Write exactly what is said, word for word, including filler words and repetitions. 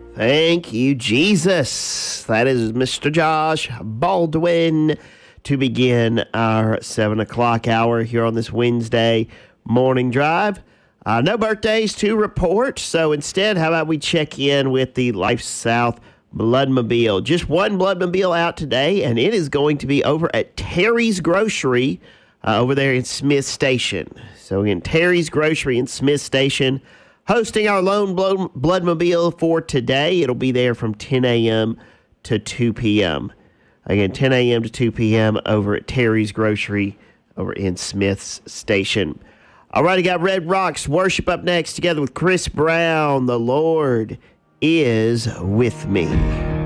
Thank you, Jesus. That is Mister Josh Baldwin to begin our seven o'clock hour here on this Wednesday morning drive. Uh, no birthdays to report, so instead, how about we check in with the Life South Bloodmobile? Just one Bloodmobile out today, and it is going to be over at Terry's Grocery uh, over there in Smith Station. So again, Terry's Grocery in Smith Station, hosting our lone Bloodmobile for today. It'll be there from ten a.m. to two p.m. Again, ten a.m. to two p.m. over at Terry's Grocery over in Smith's Station. All right, I got Red Rocks worship up next together with Chris Brown. The Lord is with me.